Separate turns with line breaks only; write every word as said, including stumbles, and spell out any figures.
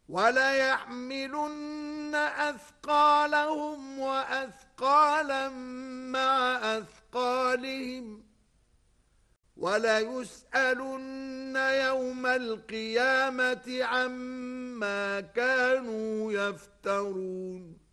وَلَيَحْمِلُنَّ أَثْقَالَهُمْ وَأَثْقَالًا مَعَ أَثْقَالِهِمْ وَلَيُسْأَلُنَّ يَوْمَ الْقِيَامَةِ عَمَّا كَانُوا يَفْتَرُونَ